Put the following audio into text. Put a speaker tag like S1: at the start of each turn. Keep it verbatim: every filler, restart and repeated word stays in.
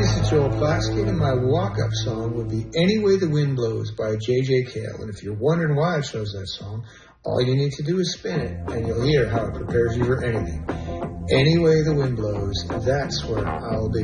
S1: this is Joel Plaskett, and my walk-up song would be Any Way the Wind Blows by J J Cale. And if you're wondering why I chose that song, all you need to do is spin it, and you'll hear how it prepares you for anything. Any way the wind blows, that's where I'll be.